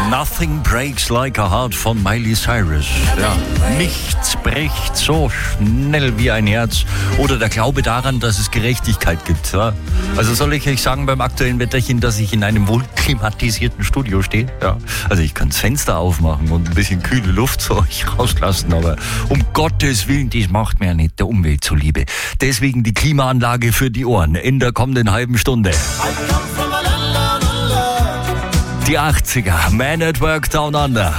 Nothing Breaks Like a Heart von Miley Cyrus. Ja, nichts bricht so schnell wie ein Herz. Oder der Glaube daran, dass es Gerechtigkeit gibt. Ja. Also soll ich euch sagen beim aktuellen Wetterchen, dass ich in einem wohlklimatisierten Studio stehe? Ja. Also ich kann das Fenster aufmachen und ein bisschen kühle Luft zu euch rauslassen. Aber um Gottes Willen, das macht mir ja nicht der Umwelt zuliebe. Deswegen die Klimaanlage für die Ohren in der kommenden halben Stunde. Die 80er, Man at Work Down Under.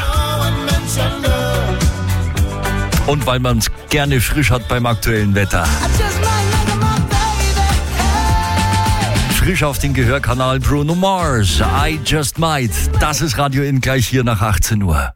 Und weil man es gerne frisch hat beim aktuellen Wetter. Frisch auf den Gehörkanal Bruno Mars, I Just Might. Das ist Radio In gleich hier nach 18 Uhr.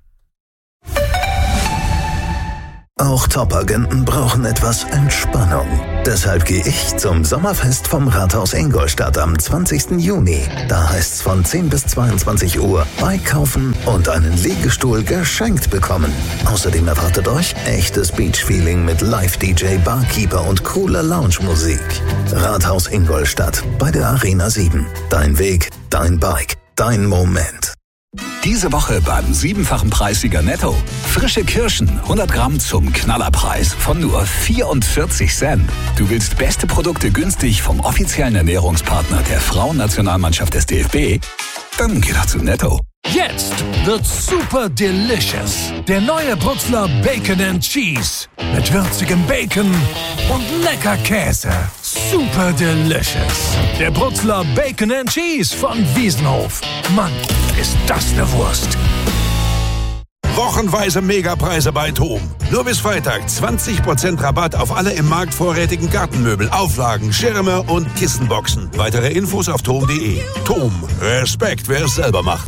Auch Top-Agenten brauchen etwas Entspannung. Deshalb gehe ich zum Sommerfest vom Rathaus Ingolstadt am 20. Juni. Da heißt's von 10 bis 22 Uhr beikaufen und einen Liegestuhl geschenkt bekommen. Außerdem erwartet euch echtes Beach-Feeling mit Live-DJ, Barkeeper und cooler Lounge-Musik. Rathaus Ingolstadt bei der Arena 7. Dein Weg, dein Bike, dein Moment. Diese Woche beim 7-fachen Preissieger Netto. Frische Kirschen, 100 Gramm zum Knallerpreis von nur 44 Cent. Du willst beste Produkte günstig vom offiziellen Ernährungspartner der Frauennationalmannschaft des DFB? Dann geh doch zu Netto. Jetzt wird's super delicious. Der neue Brutzler Bacon and Cheese. Mit würzigem Bacon und lecker Käse. Super delicious. Der Brutzler Bacon and Cheese von Wiesenhof. Mann, ist das eine Wurst. Wochenweise Megapreise bei TOM. Nur bis Freitag 20% Rabatt auf alle im Markt vorrätigen Gartenmöbel, Auflagen, Schirme und Kissenboxen. Weitere Infos auf tom.de. TOM. Respekt, wer es selber macht.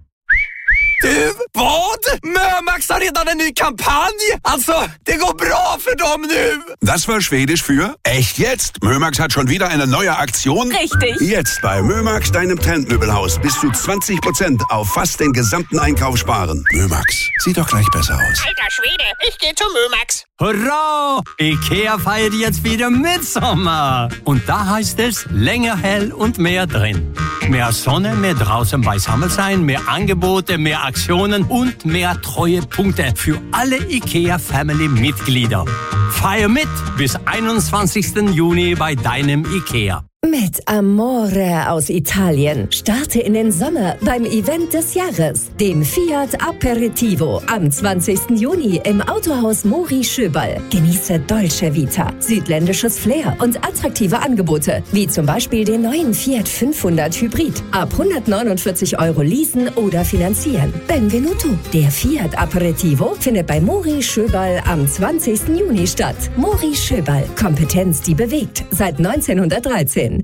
Vad? Mömax har redan en ny kampanj! Alltså, det går bra för dem nu! Das war Schwedisch für echt jetzt. Mömax hat schon wieder eine neue Aktion. Richtig. Jetzt bei Mömax, deinem Trendmöbelhaus, bis zu 20% auf fast den gesamten Einkauf sparen. Mömax, sieht doch gleich besser aus. Alter Schwede, ich gehe zu Mömax. Hurra! Ikea feiert jetzt wieder Mitsommer. Und da heißt es länger hell und mehr drin. Mehr Sonne, mehr draußen beisammen sein, mehr Angebote, mehr Aktionen und mehr Treuepunkte für alle IKEA-Family-Mitglieder. Feier mit bis 21. Juni bei deinem IKEA. Mit Amore aus Italien starte in den Sommer beim Event des Jahres, dem Fiat Aperitivo, am 20. Juni im Autohaus Mori Schöberl. Genieße Dolce Vita, südländisches Flair und attraktive Angebote, wie zum Beispiel den neuen Fiat 500 Hybrid. Ab 149 € leasen oder finanzieren. Benvenuto. Der Fiat Aperitivo findet bei Mori Schöberl am 20. Juni statt. Mori Schöberl. Kompetenz, die bewegt. Seit 1913.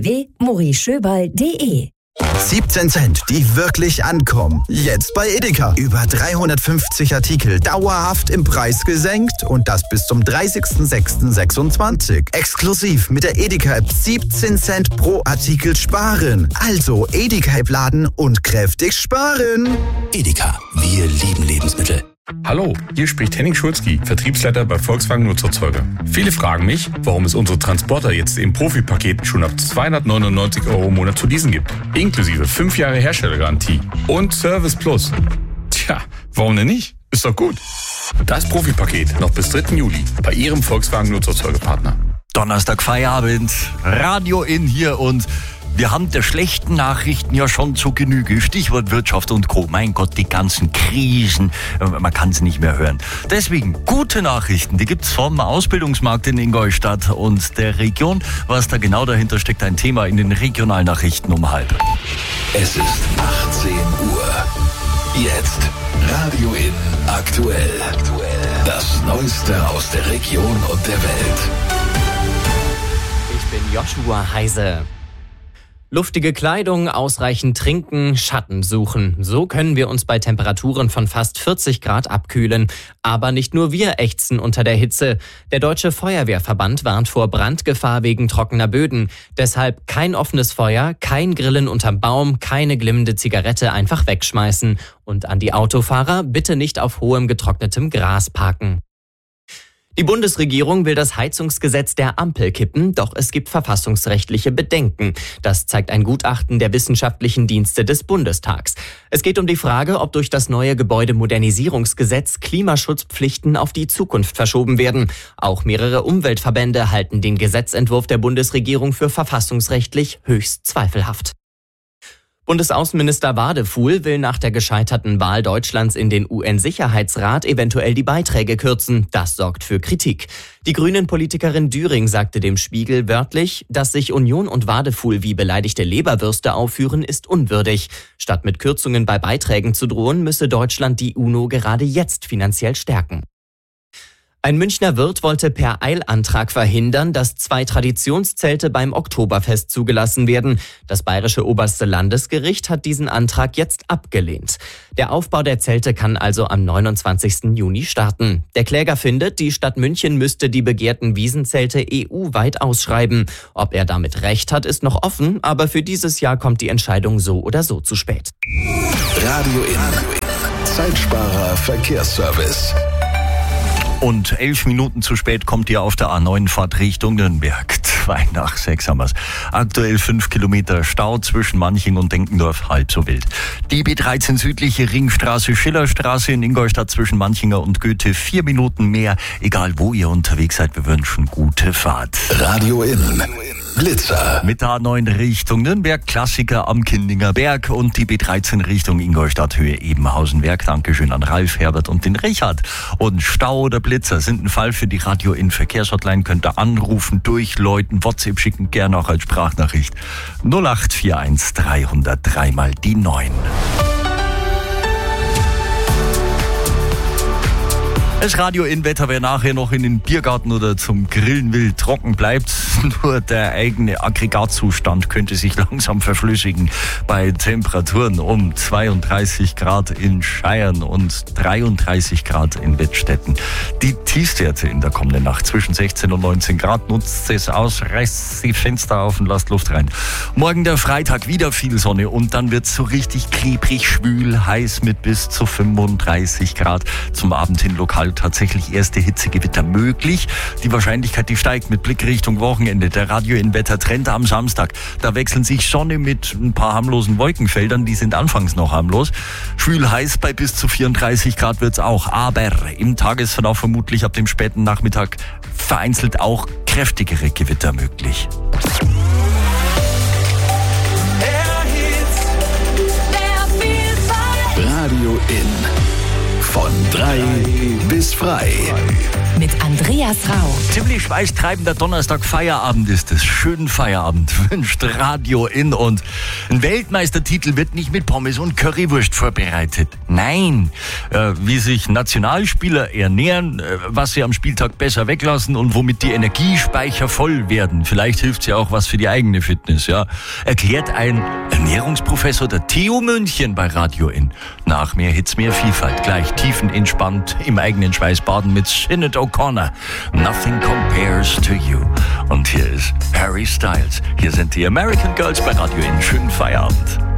www.morischöberl.de 17 Cent, die wirklich ankommen. Jetzt bei Edeka. Über 350 Artikel dauerhaft im Preis gesenkt und das bis zum 30.06.26. Exklusiv mit der Edeka-App 17 Cent pro Artikel sparen. Also Edeka-App laden und kräftig sparen. Edeka, wir lieben Lebensmittel. Hallo, hier spricht Henning Schulzki, Vertriebsleiter bei Volkswagen Nutzerzeuger. Viele fragen mich, warum es unsere Transporter jetzt im Profipaket schon ab 299 € im Monat zu leasen gibt. Inklusive 5 Jahre Herstellergarantie und Service Plus. Tja, warum denn nicht? Ist doch gut. Das Profipaket noch bis 3. Juli bei Ihrem Volkswagen Nutzerzeugerpartner. Donnerstag Feierabend, Radio In hier und wir haben der schlechten Nachrichten ja schon zu Genüge. Stichwort Wirtschaft und Co. Mein Gott, die ganzen Krisen, man kann es nicht mehr hören. Deswegen gute Nachrichten, die gibt's vom Ausbildungsmarkt in Ingolstadt und der Region. Was da genau dahinter steckt, ein Thema in den Regionalnachrichten um 12:30. Es ist 18 Uhr. Jetzt Radio In aktuell. Das Neueste aus der Region und der Welt. Ich bin Joshua Heise. Luftige Kleidung, ausreichend trinken, Schatten suchen. So können wir uns bei Temperaturen von fast 40 Grad abkühlen. Aber nicht nur wir ächzen unter der Hitze. Der Deutsche Feuerwehrverband warnt vor Brandgefahr wegen trockener Böden. Deshalb kein offenes Feuer, kein Grillen unterm Baum, keine glimmende Zigarette einfach wegschmeißen. Und an die Autofahrer, bitte nicht auf hohem getrocknetem Gras parken. Die Bundesregierung will das Heizungsgesetz der Ampel kippen, doch es gibt verfassungsrechtliche Bedenken. Das zeigt ein Gutachten der wissenschaftlichen Dienste des Bundestags. Es geht um die Frage, ob durch das neue Gebäudemodernisierungsgesetz Klimaschutzpflichten auf die Zukunft verschoben werden. Auch mehrere Umweltverbände halten den Gesetzentwurf der Bundesregierung für verfassungsrechtlich höchst zweifelhaft. Bundesaußenminister Wadefuhl will nach der gescheiterten Wahl Deutschlands in den UN-Sicherheitsrat eventuell die Beiträge kürzen. Das sorgt für Kritik. Die Grünen-Politikerin Düring sagte dem Spiegel wörtlich, dass sich Union und Wadefuhl wie beleidigte Leberwürste aufführen, ist unwürdig. Statt mit Kürzungen bei Beiträgen zu drohen, müsse Deutschland die UNO gerade jetzt finanziell stärken. Ein Münchner Wirt wollte per Eilantrag verhindern, dass 2 Traditionszelte beim Oktoberfest zugelassen werden. Das bayerische oberste Landesgericht hat diesen Antrag jetzt abgelehnt. Der Aufbau der Zelte kann also am 29. Juni starten. Der Kläger findet, die Stadt München müsste die begehrten Wiesenzelte EU-weit ausschreiben. Ob er damit recht hat, ist noch offen, aber für dieses Jahr kommt die Entscheidung so oder so zu spät. Radio In. Zeitsparer Verkehrsservice. Und 11 Minuten zu spät kommt ihr auf der A9 Fahrt Richtung Nürnberg. 5:05 haben wir's. Aktuell 5 Kilometer Stau zwischen Manching und Denkendorf, halb so wild. Die B13 südliche Ringstraße, Schillerstraße in Ingolstadt zwischen Manchinger und Goethe 4 Minuten mehr. Egal wo ihr unterwegs seid, wir wünschen gute Fahrt. Radio In. Blitzer. Mit der A9 Richtung Nürnberg, Klassiker am Kindinger Berg und die B13 Richtung Ingolstadt, Höhe Ebenhausenberg. Dankeschön an Ralf, Herbert und den Richard. Und Stau oder Blitzer sind ein Fall für die Radio In Verkehrshotline. Könnt ihr anrufen, durchläuten, WhatsApp schicken, gerne auch als Sprachnachricht. 0841 303 mal die 9. Das Radio In Wetter, wer nachher noch in den Biergarten oder zum Grillen will, trocken bleibt. Nur der eigene Aggregatzustand könnte sich langsam verflüssigen bei Temperaturen um 32 Grad in Scheiern und 33 Grad in Wettstetten. Die Tiefstwerte in der kommenden Nacht zwischen 16 und 19 Grad. Nutzt es aus, reißt die Fenster auf und lasst Luft rein. Morgen der Freitag, wieder viel Sonne und dann wird es so richtig klebrig, schwül, heiß mit bis zu 35 Grad. Zum Abend hin lokal tatsächlich erste Hitzegewitter möglich. Die Wahrscheinlichkeit, die steigt mit Blick Richtung Wochenende. Der Radio In Wettertrend am Samstag. Da wechseln sich Sonne mit ein paar harmlosen Wolkenfeldern. Die sind anfangs noch harmlos. Schwül heiß bei bis zu 34 Grad wird's auch. Aber im Tagesverlauf vermutlich ab dem späten Nachmittag vereinzelt auch kräftigere Gewitter möglich. Radio In. Von 3 bis frei. Mit Andreas Rau. Ziemlich schweißtreibender Donnerstag Feierabend ist es. Schönen Feierabend wünscht Radio In. Und ein Weltmeistertitel wird nicht mit Pommes und Currywurst vorbereitet. Nein, wie sich Nationalspieler ernähren, was sie am Spieltag besser weglassen und womit die Energiespeicher voll werden. Vielleicht hilft ja auch was für die eigene Fitness, ja. Erklärt ein Ernährungsprofessor der TU München bei Radio In. Nach mehr Hits, mehr Vielfalt. Gleich tiefenentspannt im eigenen Schweiß baden mit Sinead O'Connor. Nothing compares to you. Und hier ist Harry Styles. Hier sind die American Girls bei Radio In. Schönen Feierabend.